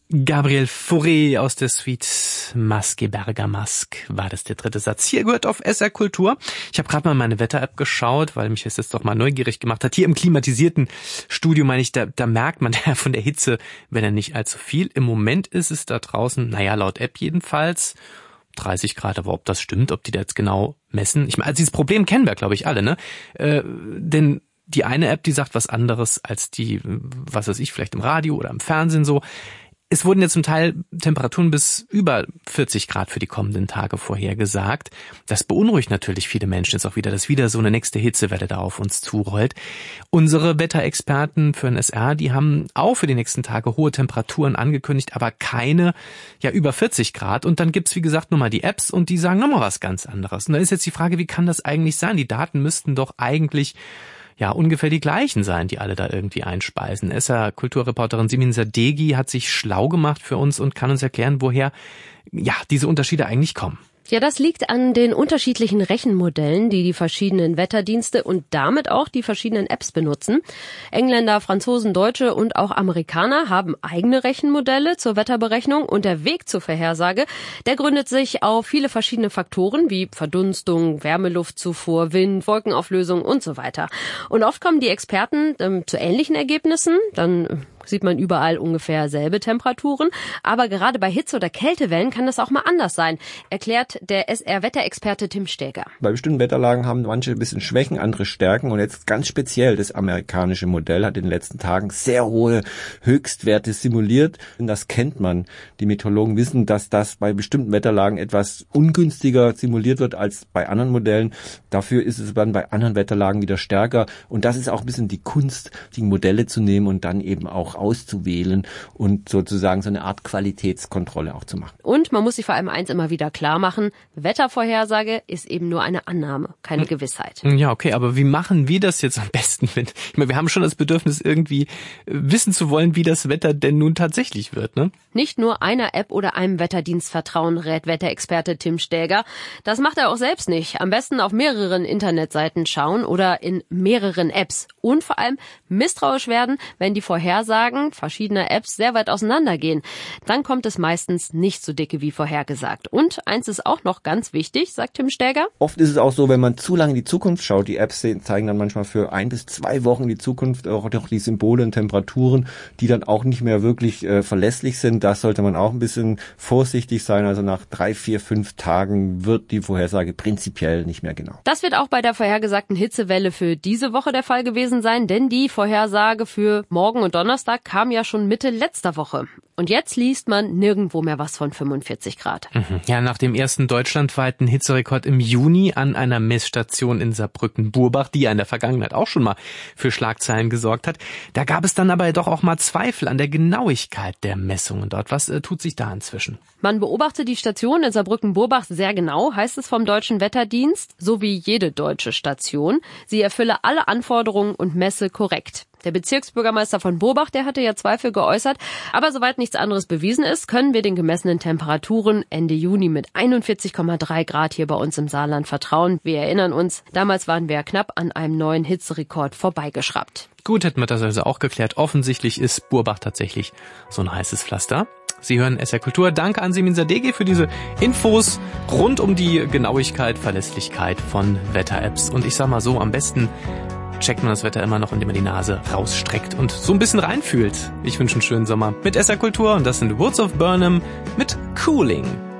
Gabriel Fauré aus der Suite Masque Bergamasque war das der dritte Satz. Hier gehört auf SR Kultur. Ich habe gerade mal meine Wetter-App geschaut, weil mich das jetzt doch mal neugierig gemacht hat. Hier im klimatisierten Studio, meine ich, da merkt man ja von der Hitze, wenn er nicht allzu viel. Im Moment ist es da draußen, naja, laut App jedenfalls 30 Grad, aber ob das stimmt, ob die da jetzt genau messen. Ich meine, also dieses Problem kennen wir, glaube ich, alle, ne? Denn die eine App, die sagt was anderes als die, was weiß ich, vielleicht im Radio oder im Fernsehen so. Es wurden ja zum Teil Temperaturen bis über 40 Grad für die kommenden Tage vorhergesagt. Das beunruhigt natürlich viele Menschen jetzt auch wieder, dass wieder so eine nächste Hitzewelle da auf uns zurollt. Unsere Wetterexperten für den SR, die haben auch für die nächsten Tage hohe Temperaturen angekündigt, aber keine über 40 Grad. Und dann gibt's, wie gesagt, nochmal die Apps und die sagen nochmal was ganz anderes. Und da ist jetzt die Frage, wie kann das eigentlich sein? Die Daten müssten doch eigentlich ungefähr die gleichen sein, die alle da irgendwie einspeisen. SR-Kulturreporterin Simin Sadeghi hat sich schlau gemacht für uns und kann uns erklären, woher diese Unterschiede eigentlich kommen. Ja, das liegt an den unterschiedlichen Rechenmodellen, die die verschiedenen Wetterdienste und damit auch die verschiedenen Apps benutzen. Engländer, Franzosen, Deutsche und auch Amerikaner haben eigene Rechenmodelle zur Wetterberechnung und der Weg zur Vorhersage, der gründet sich auf viele verschiedene Faktoren wie Verdunstung, Wärmeluftzufuhr, Wind, Wolkenauflösung und so weiter. Und oft kommen die Experten zu ähnlichen Ergebnissen, dann sieht man überall ungefähr selbe Temperaturen. Aber gerade bei Hitze- oder Kältewellen kann das auch mal anders sein, erklärt der SR-Wetterexperte Tim Stäger. Bei bestimmten Wetterlagen haben manche ein bisschen Schwächen, andere Stärken. Und jetzt ganz speziell das amerikanische Modell hat in den letzten Tagen sehr hohe Höchstwerte simuliert. Und das kennt man. Die Meteorologen wissen, dass das bei bestimmten Wetterlagen etwas ungünstiger simuliert wird als bei anderen Modellen. Dafür ist es dann bei anderen Wetterlagen wieder stärker. Und das ist auch ein bisschen die Kunst, die Modelle zu nehmen und dann eben auch auszuwählen und sozusagen so eine Art Qualitätskontrolle auch zu machen. Und man muss sich vor allem eins immer wieder klar machen, Wettervorhersage ist eben nur eine Annahme, keine Gewissheit. Ja, okay, aber wie machen wir das jetzt am besten? Ich meine, wir haben schon das Bedürfnis, irgendwie wissen zu wollen, wie das Wetter denn nun tatsächlich wird, ne? Nicht nur einer App oder einem Wetterdienst vertrauen, rät Wetterexperte Tim Stäger. Das macht er auch selbst nicht. Am besten auf mehreren Internetseiten schauen oder in mehreren Apps. Und vor allem misstrauisch werden, wenn die Vorhersagen verschiedener Apps sehr weit auseinandergehen. Dann kommt es meistens nicht so dicke wie vorhergesagt. Und eins ist auch noch ganz wichtig, sagt Tim Stäger. Oft ist es auch so, wenn man zu lange in die Zukunft schaut, die Apps zeigen dann manchmal für 1 bis 2 Wochen in die Zukunft auch noch die Symbole und Temperaturen, die dann auch nicht mehr wirklich verlässlich sind. Das sollte man auch ein bisschen vorsichtig sein. Also nach 3, 4, 5 Tagen wird die Vorhersage prinzipiell nicht mehr genau. Das wird auch bei der vorhergesagten Hitzewelle für diese Woche der Fall gewesen sein, denn die Vorhersage für morgen und Donnerstag kam ja schon Mitte letzter Woche. Und jetzt liest man nirgendwo mehr was von 45 Grad. Ja, nach dem ersten deutschlandweiten Hitzerekord im Juni an einer Messstation in Saarbrücken-Burbach, die ja in der Vergangenheit auch schon mal für Schlagzeilen gesorgt hat, da gab es dann aber doch auch mal Zweifel an der Genauigkeit der Messungen dort. Was tut sich da inzwischen? Man beobachtet die Station in Saarbrücken-Burbach sehr genau, heißt es vom Deutschen Wetterdienst, so wie jede deutsche Station. Sie erfülle alle Anforderungen und messe korrekt. Der Bezirksbürgermeister von Burbach, der hatte ja Zweifel geäußert. Aber soweit nichts anderes bewiesen ist, können wir den gemessenen Temperaturen Ende Juni mit 41,3 Grad hier bei uns im Saarland vertrauen. Wir erinnern uns, damals waren wir knapp an einem neuen Hitzerekord vorbeigeschraubt. Gut, hätten wir das also auch geklärt. Offensichtlich ist Burbach tatsächlich so ein heißes Pflaster. Sie hören SR Kultur. Danke an Simin Sadeghi für diese Infos rund um die Genauigkeit, Verlässlichkeit von Wetter-Apps. Und ich sag mal so, am besten checkt man das Wetter immer noch, indem man die Nase rausstreckt und so ein bisschen reinfühlt. Ich wünsche einen schönen Sommer mit SR Kultur und das sind Woods of Burnham mit Cooling.